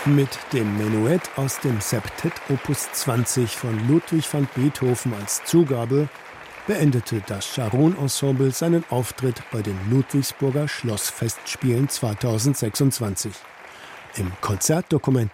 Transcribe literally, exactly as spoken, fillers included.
Mit dem Menuett aus dem Septett Opus zwanzig von Ludwig van Beethoven als Zugabe beendete das Charon-Ensemble seinen Auftritt bei den Ludwigsburger Schlossfestspielen zweitausendsechsundzwanzig. Im Konzertdokumentar